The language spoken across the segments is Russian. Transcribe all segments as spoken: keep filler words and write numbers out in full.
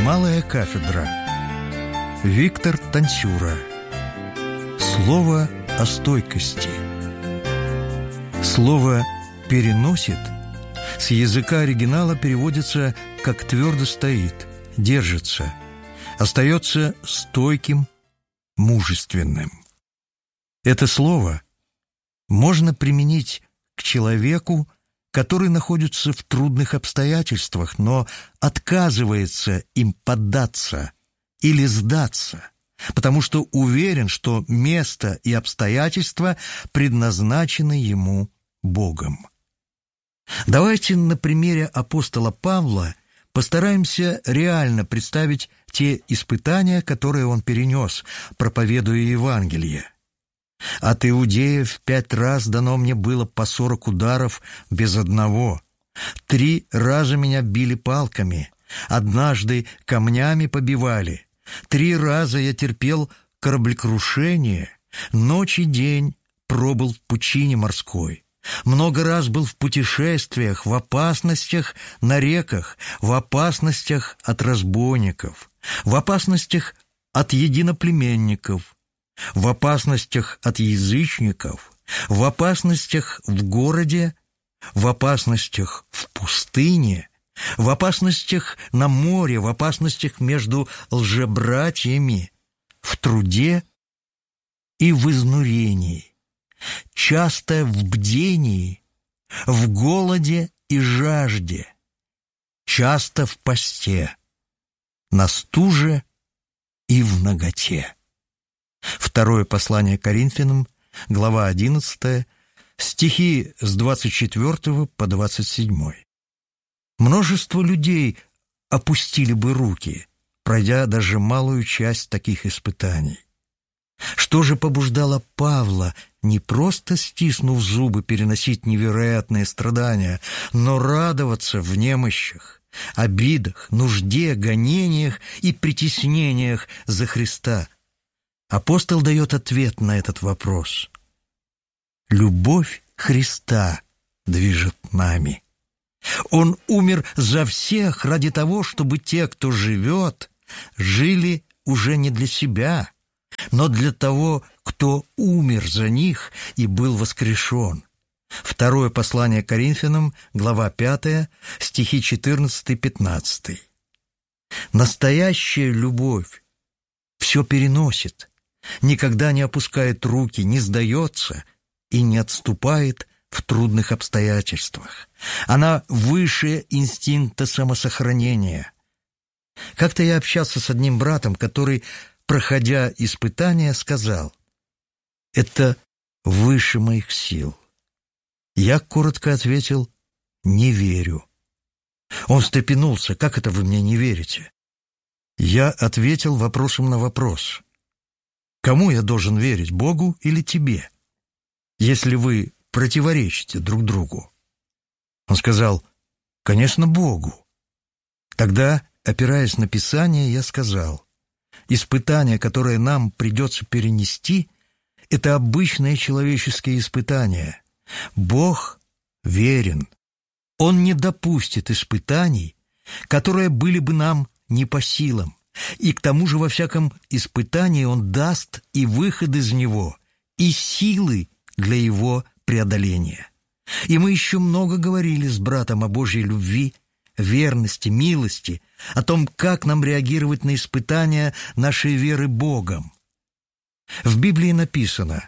Малая кафедра. Виктор Танцюра. Слово о стойкости. Слово «переносит» с языка оригинала переводится как «твердо стоит», «держится», остается стойким, мужественным. Это слово можно применить к человеку, который находится в трудных обстоятельствах, но отказывается им поддаться или сдаться, потому что уверен, что место и обстоятельства предназначены ему Богом. Давайте на примере апостола Павла постараемся реально представить те испытания, которые он перенес, проповедуя Евангелие. От иудеев пять раз дано мне было по сорок ударов без одного. Три раза меня били палками, однажды камнями побивали. Три раза я терпел кораблекрушение, ночь и день пробыл в пучине морской. Много раз был в путешествиях, в опасностях на реках, в опасностях от разбойников, в опасностях от единоплеменников, в опасностях от язычников, в опасностях в городе, в опасностях в пустыне, в опасностях на море, в опасностях между лжебратьями, в труде и в изнурении, часто в бдении, в голоде и жажде, часто в посте, на стуже и в наготе. Второе послание Коринфянам, глава одиннадцатая, стихи с двадцать четвёртого по двадцать седьмой. Множество людей опустили бы руки, пройдя даже малую часть таких испытаний. Что же побуждало Павла, не просто стиснув зубы, переносить невероятные страдания, но радоваться в немощах, обидах, нужде, гонениях и притеснениях за Христа? Апостол дает ответ на этот вопрос. Любовь Христа движет нами. Он умер за всех ради того, чтобы те, кто живет, жили уже не для себя, но для того, кто умер за них и был воскрешен. Второе послание Коринфянам, глава пятая, стихи четырнадцатый-пятнадцатый. Настоящая любовь все переносит, никогда не опускает руки, не сдается и не отступает в трудных обстоятельствах. Она выше инстинкта самосохранения. Как-то я общался с одним братом, который, проходя испытания, сказал: «Это выше моих сил». Я коротко ответил: «Не верю». Он встрепенулся: «Как это вы мне не верите?» Я ответил вопросом на вопрос: «Кому я должен верить, Богу или тебе, если вы противоречите друг другу?» Он сказал: «Конечно, Богу». Тогда, опираясь на Писание, я сказал: испытания, которые нам придется перенести, это обычные человеческие испытания. Бог верен. Он не допустит испытаний, которые были бы нам не по силам. И к тому же во всяком испытании Он даст и выход из него, и силы для его преодоления. И мы еще много говорили с братом о Божьей любви, верности, милости, о том, как нам реагировать на испытания нашей веры Богом. В Библии написано: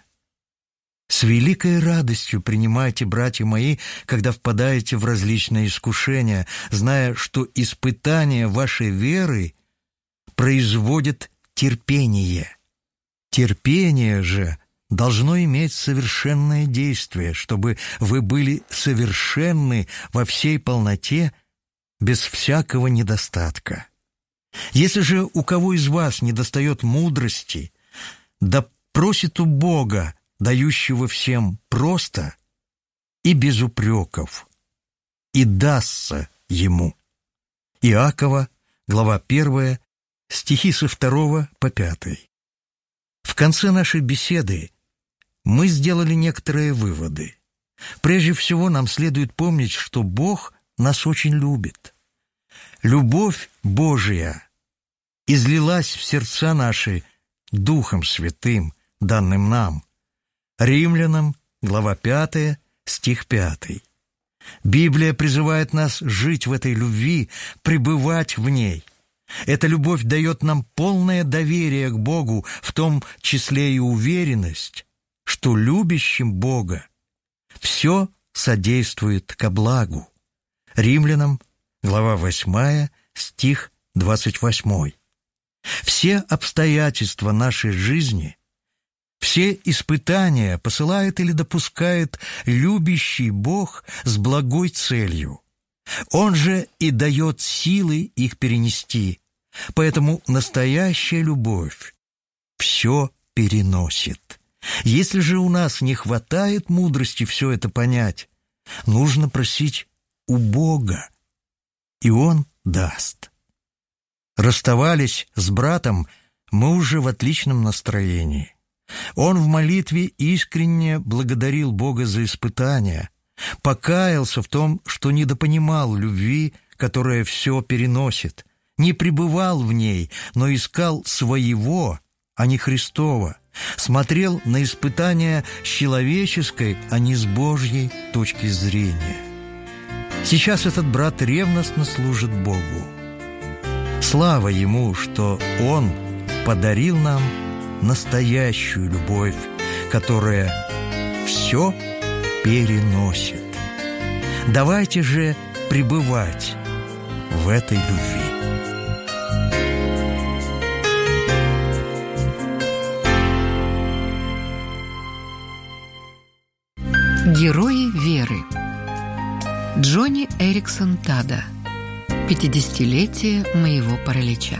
«С великой радостью принимайте, братья мои, когда впадаете в различные искушения, зная, что испытания вашей веры производят терпение. Терпение же должно иметь совершенное действие, чтобы вы были совершенны во всей полноте, без всякого недостатка. Если же у кого из вас недостает мудрости, да просит у Бога, дающего всем просто и без упреков, и дастся ему». Иакова, глава первая, стихи со второго по пятый. В конце нашей беседы мы сделали некоторые выводы. Прежде всего, нам следует помнить, что Бог нас очень любит. Любовь Божия излилась в сердца наши Духом Святым, данным нам. Римлянам, глава пятая, стих пятый. Библия призывает нас жить в этой любви, пребывать в ней. Эта любовь дает нам полное доверие к Богу, в том числе и уверенность, что любящим Бога все содействует ко благу. Римлянам, глава восьмая, стих двадцать восьмой. Все обстоятельства нашей жизни, все испытания посылает или допускает любящий Бог с благой целью. Он же и дает силы их перенести. Поэтому настоящая любовь все переносит. Если же у нас не хватает мудрости все это понять, нужно просить у Бога, и Он даст. Расставались с братом мы уже в отличном настроении. Он в молитве искренне благодарил Бога за испытания, покаялся в том, что недопонимал любви, которая все переносит, не пребывал в ней, но искал своего, а не Христова, смотрел на испытания с человеческой, а не с Божьей точки зрения. Сейчас этот брат ревностно служит Богу. Слава Ему, что Он подарил нам настоящую любовь, которая все переносит. Давайте же пребывать в этой любви. Герои веры. Джонни Эриксон Тада. пятидесятилетие моего паралича.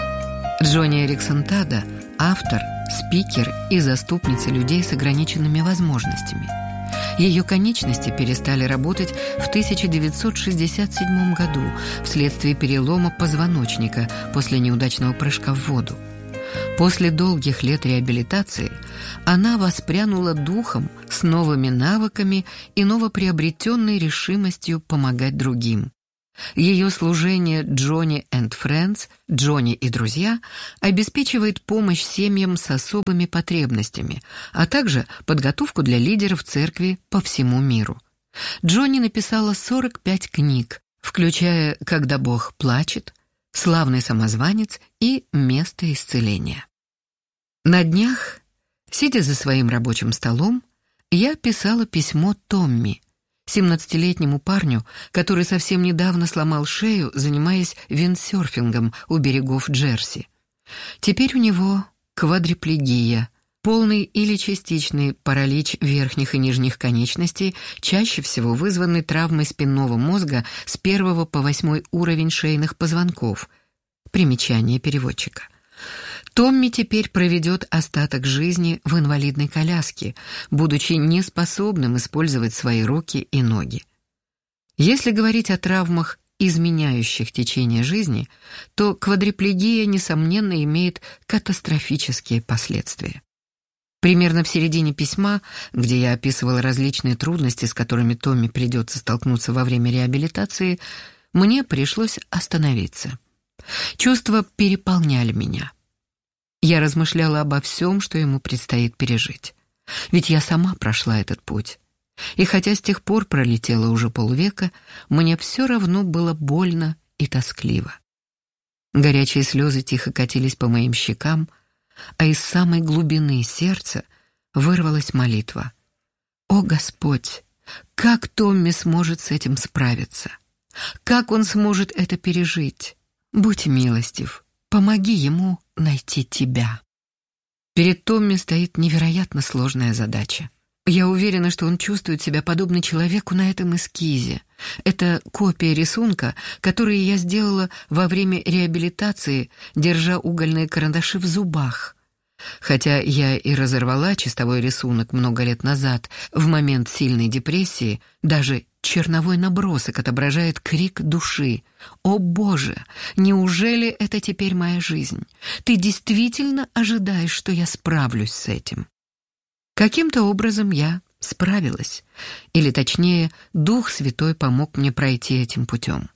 Джонни Эриксон Тада – автор, спикер и заступница людей с ограниченными возможностями. Ее конечности перестали работать в тысяча девятьсот шестьдесят седьмом году вследствие перелома позвоночника после неудачного прыжка в воду. После долгих лет реабилитации она воспрянула духом с новыми навыками и новоприобретенной решимостью помогать другим. Ее служение «Джонни энд Friends» «Джонни и друзья» обеспечивает помощь семьям с особыми потребностями, а также подготовку для лидеров церкви по всему миру. Джонни написала сорок пять книг, включая «Когда Бог плачет», «Славный самозванец» и «Место исцеления». На днях, сидя за своим рабочим столом, я писала письмо Томми, семнадцатилетнему парню, который совсем недавно сломал шею, занимаясь виндсерфингом у берегов Джерси. Теперь у него квадриплегия, полный или частичный паралич верхних и нижних конечностей, чаще всего вызванный травмой спинного мозга с первого по восьмой уровень шейных позвонков. Примечание переводчика. Томми теперь проведет остаток жизни в инвалидной коляске, будучи неспособным использовать свои руки и ноги. Если говорить о травмах, изменяющих течение жизни, то квадриплегия, несомненно, имеет катастрофические последствия. Примерно в середине письма, где я описывала различные трудности, с которыми Томми придется столкнуться во время реабилитации, мне пришлось остановиться. Чувства переполняли меня. Я размышляла обо всем, что ему предстоит пережить. Ведь я сама прошла этот путь. И хотя с тех пор пролетело уже полвека, мне все равно было больно и тоскливо. Горячие слезы тихо катились по моим щекам, а из самой глубины сердца вырвалась молитва. «О, Господь, как Томми сможет с этим справиться? Как он сможет это пережить? Будь милостив, помоги ему найти Тебя». Перед Томми стоит невероятно сложная задача. Я уверена, что он чувствует себя подобно человеку на этом эскизе. Это копия рисунка, который я сделала во время реабилитации, держа угольные карандаши в зубах. Хотя я и разорвала чистовой рисунок много лет назад, в момент сильной депрессии, даже черновой набросок отображает крик души. «О Боже, неужели это теперь моя жизнь? Ты действительно ожидаешь, что я справлюсь с этим?» Каким-то образом я справилась, или точнее, Дух Святой помог мне пройти этим путем.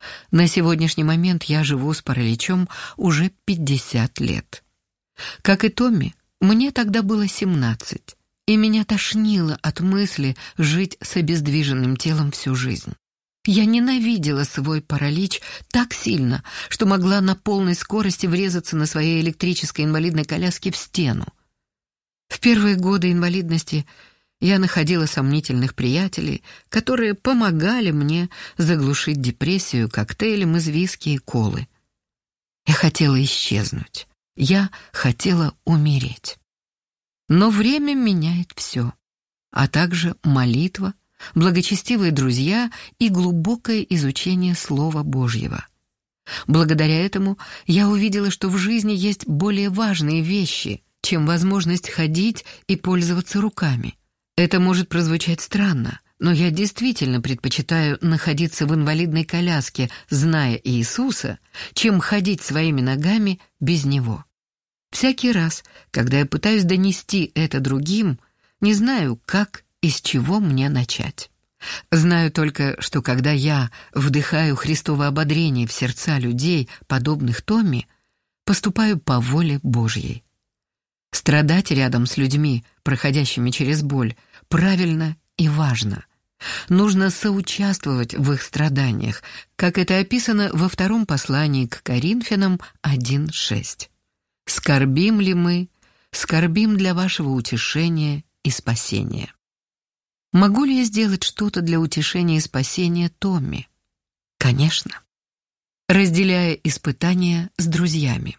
На сегодняшний момент я живу с параличом уже пятьдесят лет. Как и Томми, мне тогда было семнадцать, и меня тошнило от мысли жить с обездвиженным телом всю жизнь. Я ненавидела свой паралич так сильно, что могла на полной скорости врезаться на своей электрической инвалидной коляске в стену. В первые годы инвалидности я находила сомнительных приятелей, которые помогали мне заглушить депрессию коктейлем из виски и колы. Я хотела исчезнуть. Я хотела умереть. Но время меняет все, а также молитва, благочестивые друзья и глубокое изучение Слова Божьего. Благодаря этому я увидела, что в жизни есть более важные вещи, чем возможность ходить и пользоваться руками. Это может прозвучать странно, но я действительно предпочитаю находиться в инвалидной коляске, зная Иисуса, чем ходить своими ногами без Него. Всякий раз, когда я пытаюсь донести это другим, не знаю, как и с чего мне начать. Знаю только, что когда я вдыхаю Христово ободрение в сердца людей, подобных Томми, поступаю по воле Божьей. Страдать рядом с людьми, проходящими через боль, правильно и важно. Нужно соучаствовать в их страданиях, как это описано во втором послании к Коринфянам один шесть. «Скорбим ли мы? Скорбим для вашего утешения и спасения». Могу ли я сделать что-то для утешения и спасения Томми? Конечно. Разделяя испытания с друзьями.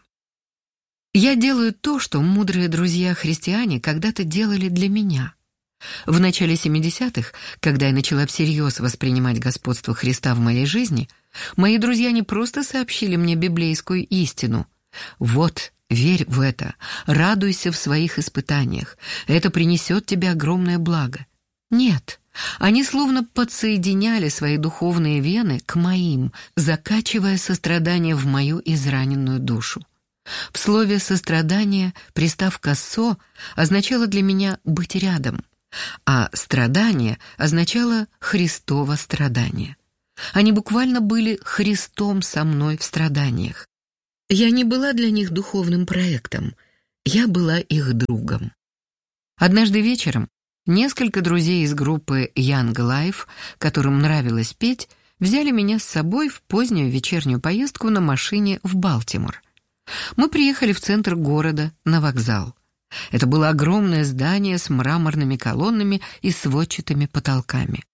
Я делаю то, что мудрые друзья-христиане когда-то делали для меня. В начале семидесятых, когда я начала всерьез воспринимать господство Христа в моей жизни, мои друзья не просто сообщили мне библейскую истину. Вот, верь в это, радуйся в своих испытаниях, это принесет тебе огромное благо. Нет, они словно подсоединяли свои духовные вены к моим, закачивая сострадание в мою израненную душу. В слове «сострадание» приставка «со» означала для меня «быть рядом», а «страдание» означало «Христово страдание». Они буквально были Христом со мной в страданиях. Я не была для них духовным проектом, я была их другом. Однажды вечером несколько друзей из группы Young Life, которым нравилось петь, взяли меня с собой в позднюю вечернюю поездку на машине в Балтимор. Мы приехали в центр города, на вокзал. Это было огромное здание с мраморными колоннами и сводчатыми потолками.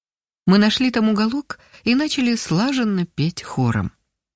Мы нашли там уголок и начали слаженно петь хором.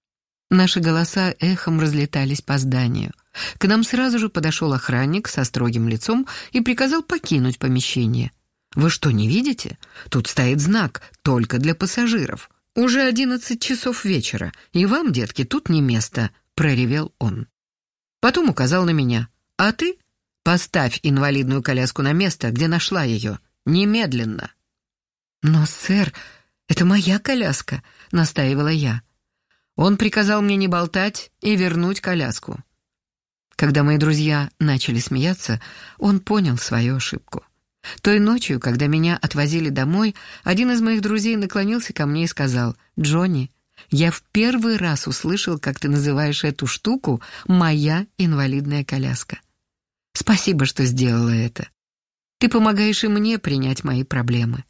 Наши голоса эхом разлетались по зданию. К нам сразу же подошел охранник со строгим лицом и приказал покинуть помещение. «Вы что, не видите? Тут стоит знак «Только для пассажиров». Уже одиннадцать часов вечера, и вам, детки, тут не место», — проревел он. Потом указал на меня. «А ты поставь инвалидную коляску на место, где нашла ее. Немедленно». «Но, сэр, это моя коляска», — настаивала я. Он приказал мне не болтать и вернуть коляску. Когда мои друзья начали смеяться, он понял свою ошибку. Той ночью, когда меня отвозили домой, один из моих друзей наклонился ко мне и сказал: «Джонни, я в первый раз услышал, как ты называешь эту штуку «моя инвалидная коляска». Спасибо, что сделала это. Ты помогаешь и мне принять мои проблемы».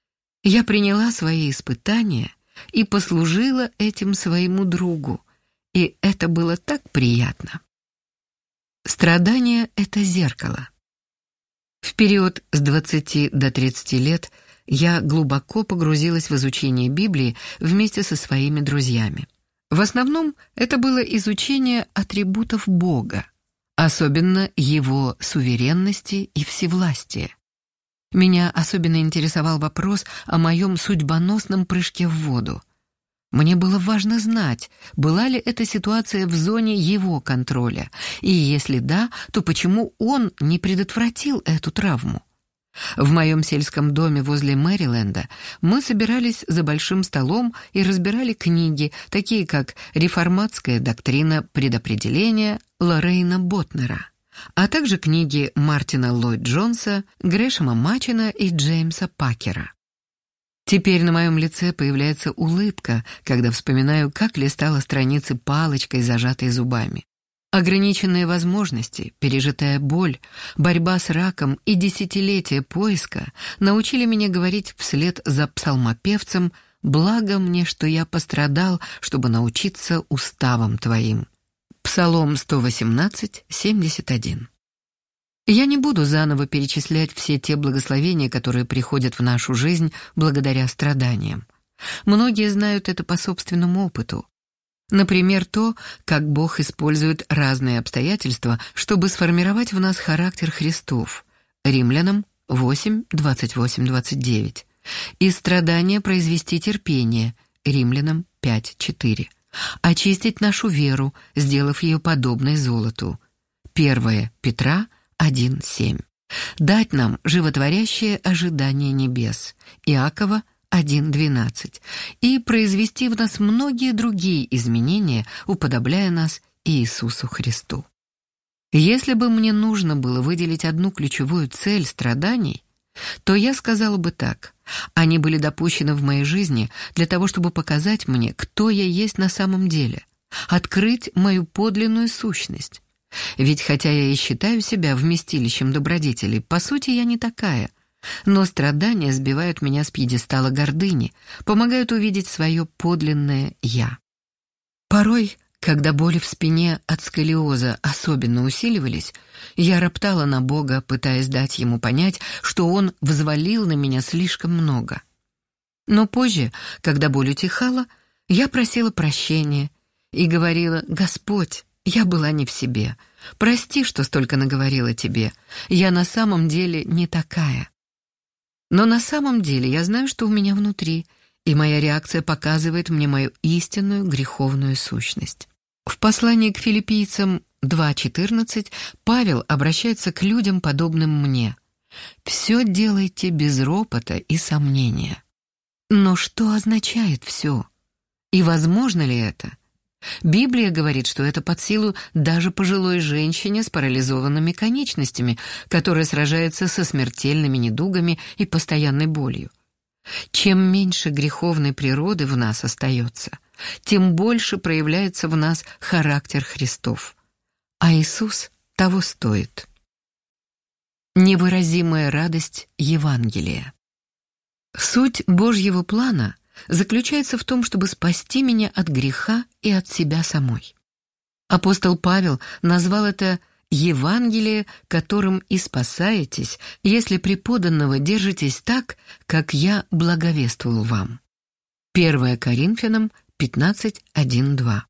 Я приняла свои испытания и послужила этим своему другу, и это было так приятно. Страдание — это зеркало. В период с двадцати до тридцати лет я глубоко погрузилась в изучение Библии вместе со своими друзьями. В основном это было изучение атрибутов Бога, особенно Его суверенности и всевластия. Меня особенно интересовал вопрос о моем судьбоносном прыжке в воду. Мне было важно знать, была ли эта ситуация в зоне его контроля, и если да, то почему он не предотвратил эту травму. В моем сельском доме возле Мэриленда мы собирались за большим столом и разбирали книги, такие как «Реформатская доктрина предопределения» Лоррейна Ботнера, а также книги Мартина Ллойд Джонса, Грэшема Мачина и Джеймса Пакера. Теперь на моем лице появляется улыбка, когда вспоминаю, как листала страницы палочкой, зажатой зубами. Ограниченные возможности, пережитая боль, борьба с раком и десятилетия поиска научили меня говорить вслед за псалмопевцем: «Благо мне, что я пострадал, чтобы научиться уставам твоим». Псалом сто восемнадцать, семьдесят один. Я не буду заново перечислять все те благословения, которые приходят в нашу жизнь благодаря страданиям. Многие знают это по собственному опыту. Например, то, как Бог использует разные обстоятельства, чтобы сформировать в нас характер Христов. Римлянам восемь, двадцать восемь, двадцать девять. Из страдания произвести терпение. Римлянам пять, четыре. Очистить нашу веру, сделав ее подобной золоту. первое Петра один, семь. Дать нам животворящее ожидание небес. Иакова один, двенадцать. И произвести в нас многие другие изменения, уподобляя нас Иисусу Христу. Если бы мне нужно было выделить одну ключевую цель страданий, то я сказала бы так: они были допущены в моей жизни для того, чтобы показать мне, кто я есть на самом деле, открыть мою подлинную сущность. Ведь хотя я и считаю себя вместилищем добродетелей, по сути я не такая, но страдания сбивают меня с пьедестала гордыни, помогают увидеть свое подлинное «я». Порой, когда боли в спине от сколиоза особенно усиливались, я роптала на Бога, пытаясь дать ему понять, что Он взвалил на меня слишком много. Но позже, когда боль утихала, я просила прощения и говорила: «Господь, я была не в себе. Прости, что столько наговорила тебе. Я на самом деле не такая». Но на самом деле я знаю, что у меня внутри, и моя реакция показывает мне мою истинную греховную сущность. В послании к филиппийцам два четырнадцать Павел обращается к людям, подобным мне: «Все делайте без ропота и сомнения». Но что означает «все»? И возможно ли это? Библия говорит, что это под силу даже пожилой женщине с парализованными конечностями, которая сражается со смертельными недугами и постоянной болью. Чем меньше греховной природы в нас остается, тем больше проявляется в нас характер Христов. А Иисус того стоит. Невыразимая радость Евангелия. Суть Божьего плана заключается в том, чтобы спасти меня от греха и от себя самой. Апостол Павел назвал это «Евангелие, которым и спасаетесь, если преподанного держитесь так, как я благовествовал вам». первое Коринфянам пятнадцать, один, два.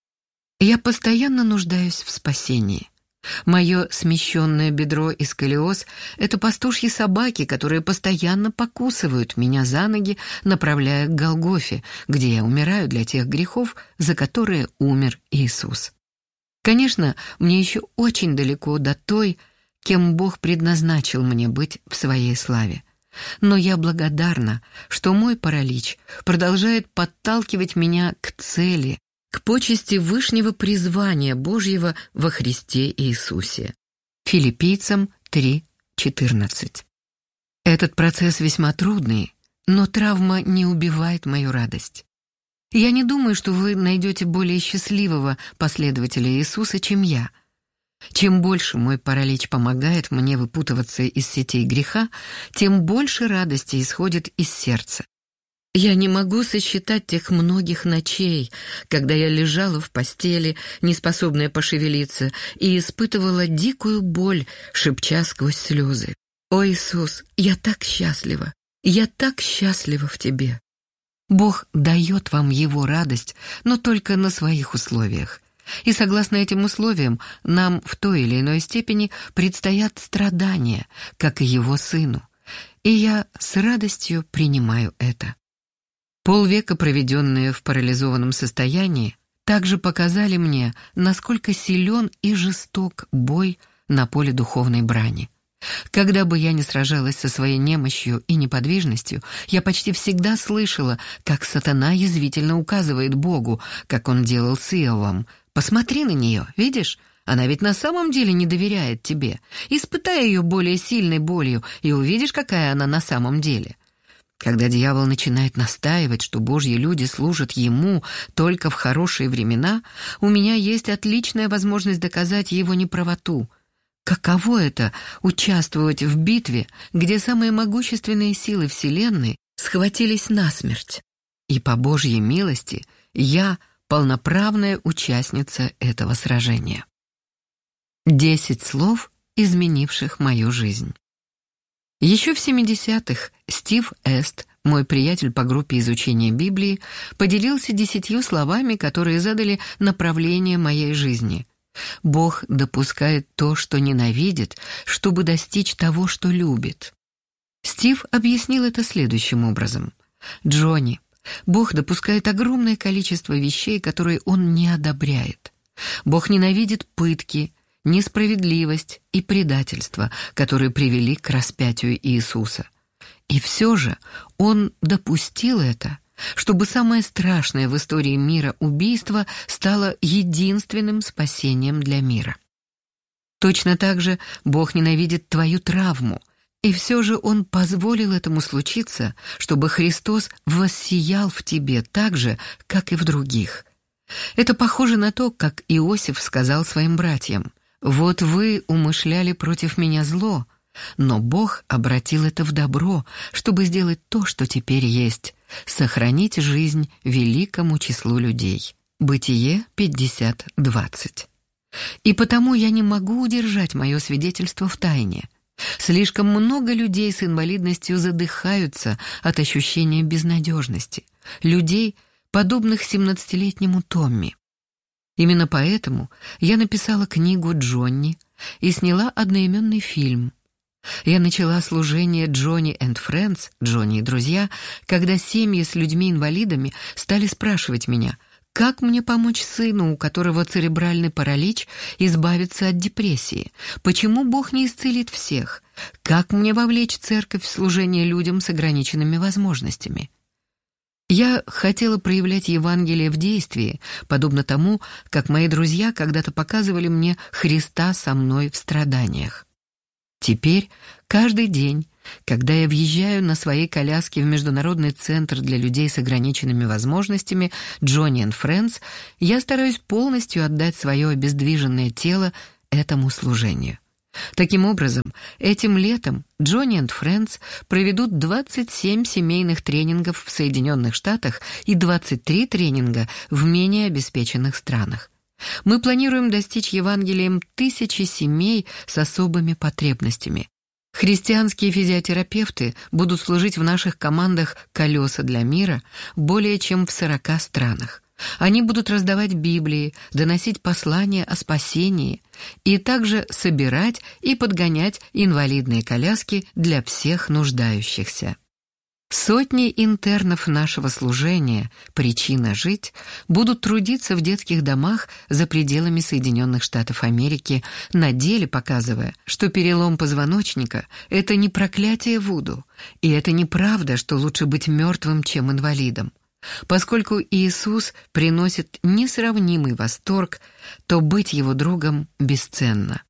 Я постоянно нуждаюсь в спасении. Мое смещенное бедро и сколиоз — это пастушьи собаки, которые постоянно покусывают меня за ноги, направляя к Голгофе, где я умираю для тех грехов, за которые умер Иисус. Конечно, мне еще очень далеко до той, кем Бог предназначил мне быть в своей славе. Но я благодарна, что мой паралич продолжает подталкивать меня к цели, к почести вышнего призвания Божьего во Христе Иисусе. Филиппийцам три, четырнадцать. Этот процесс весьма трудный, но травма не убивает мою радость. Я не думаю, что вы найдете более счастливого последователя Иисуса, чем я. Чем больше мой паралич помогает мне выпутываться из сетей греха, тем больше радости исходит из сердца. Я не могу сосчитать тех многих ночей, когда я лежала в постели, неспособная пошевелиться, и испытывала дикую боль, шепча сквозь слезы: «О, Иисус, я так счастлива! Я так счастлива в Тебе!» Бог дает вам Его радость, но только на своих условиях. И согласно этим условиям нам в той или иной степени предстоят страдания, как и Его Сыну. И я с радостью принимаю это. Полвека, проведенные в парализованном состоянии, также показали мне, насколько силен и жесток бой на поле духовной брани. Когда бы я ни сражалась со своей немощью и неподвижностью, я почти всегда слышала, как сатана язвительно указывает Богу, как он делал с Иовом: «Посмотри на нее, видишь? Она ведь на самом деле не доверяет тебе. Испытай ее более сильной болью, и увидишь, какая она на самом деле». Когда дьявол начинает настаивать, что Божьи люди служат ему только в хорошие времена, у меня есть отличная возможность доказать его неправоту. Каково это — участвовать в битве, где самые могущественные силы Вселенной схватились насмерть? И по Божьей милости я полноправная участница этого сражения. Десять слов, изменивших мою жизнь. Еще в семидесятых Стив Эст, мой приятель по группе изучения Библии, поделился десятью словами, которые задали направление моей жизни. Бог допускает то, что ненавидит, чтобы достичь того, что любит. Стив объяснил это следующим образом. «Джонни, Бог допускает огромное количество вещей, которые Он не одобряет. Бог ненавидит пытки, несправедливость и предательство, которые привели к распятию Иисуса. И все же Он допустил это, чтобы самое страшное в истории мира убийство стало единственным спасением для мира. Точно так же Бог ненавидит твою травму, и все же Он позволил этому случиться, чтобы Христос воссиял в тебе так же, как и в других. Это похоже на то, как Иосиф сказал своим братьям: «Вот вы умышляли против меня зло, но Бог обратил это в добро, чтобы сделать то, что теперь есть, сохранить жизнь великому числу людей». Бытие пятьдесят двадцать. И потому я не могу удержать мое свидетельство в тайне. Слишком много людей с инвалидностью задыхаются от ощущения безнадежности, людей, подобных семнадцатилетнему Томми. Именно поэтому я написала книгу «Джонни» и сняла одноименный фильм. Я начала служение «Джонни энд Френдс», «Джонни и друзья», когда семьи с людьми-инвалидами стали спрашивать меня, как мне помочь сыну, у которого церебральный паралич, избавиться от депрессии, почему Бог не исцелит всех, как мне вовлечь церковь в служение людям с ограниченными возможностями. Я хотела проявлять Евангелие в действии, подобно тому, как мои друзья когда-то показывали мне Христа со мной в страданиях. Теперь, каждый день, когда я въезжаю на своей коляске в Международный центр для людей с ограниченными возможностями «Джонни энд Френдс», я стараюсь полностью отдать свое обездвиженное тело этому служению. Таким образом, этим летом Джонни энд Френдс проведут двадцать семь семейных тренингов в Соединенных Штатах и двадцать три тренинга в менее обеспеченных странах. Мы планируем достичь Евангелием тысячи семей с особыми потребностями. Христианские физиотерапевты будут служить в наших командах «Колеса для мира» более чем в сорока странах. Они будут раздавать Библии, доносить послания о спасении и также собирать и подгонять инвалидные коляски для всех нуждающихся. Сотни интернов нашего служения «Причина жить» будут трудиться в детских домах за пределами Соединенных Штатов Америки, на деле показывая, что перелом позвоночника – это не проклятие вуду, и это неправда, что лучше быть мертвым, чем инвалидом. Поскольку Иисус приносит несравнимый восторг, то быть Его другом бесценно.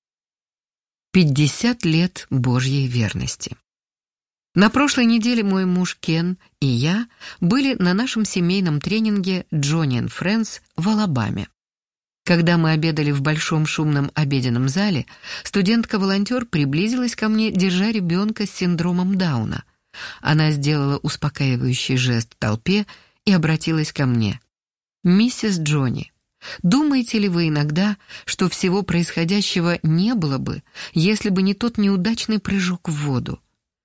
пятьдесят лет Божьей верности. На прошлой неделе мой муж Кен и я были на нашем семейном тренинге «Джонни энд Френдс» в Алабаме. Когда мы обедали в большом шумном обеденном зале, студентка-волонтер приблизилась ко мне, держа ребенка с синдромом Дауна. Она сделала успокаивающий жест в толпе и обратилась ко мне. «Миссис Джонни, думаете ли вы иногда, что всего происходящего не было бы, если бы не тот неудачный прыжок в воду?»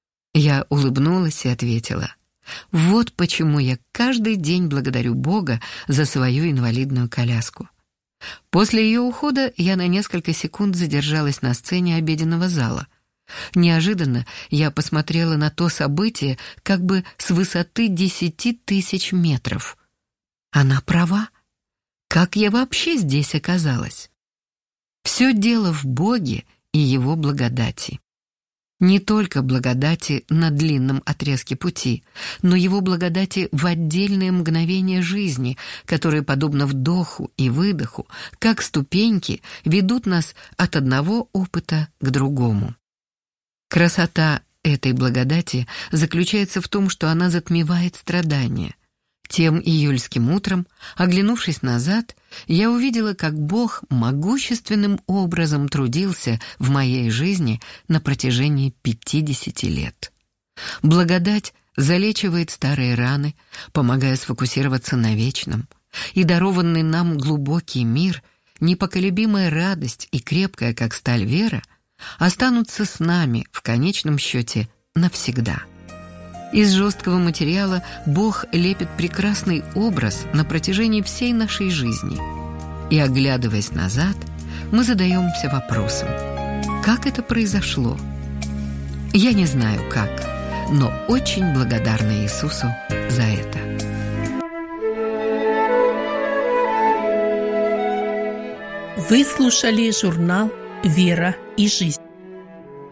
Я улыбнулась и ответила: «Вот почему я каждый день благодарю Бога за свою инвалидную коляску». После ее ухода я на несколько секунд задержалась на сцене обеденного зала. Неожиданно я посмотрела на то событие как бы с высоты десяти тысяч метров. Она права. Как я вообще здесь оказалась? Все дело в Боге и Его благодати. Не только благодати на длинном отрезке пути, но Его благодати в отдельные мгновения жизни, которые, подобно вдоху и выдоху, как ступеньки, ведут нас от одного опыта к другому. Красота этой благодати заключается в том, что она затмевает страдания. Тем июльским утром, оглянувшись назад, я увидела, как Бог могущественным образом трудился в моей жизни на протяжении пятидесяти лет. Благодать залечивает старые раны, помогая сфокусироваться на вечном, и дарованный нам глубокий мир, непоколебимая радость и крепкая, как сталь, вера останутся с нами в конечном счете навсегда. Из жесткого материала Бог лепит прекрасный образ на протяжении всей нашей жизни. И, оглядываясь назад, мы задаемся вопросом: как это произошло? Я не знаю как, но очень благодарна Иисусу за это. Вы слушали журнал «Вера и жизнь».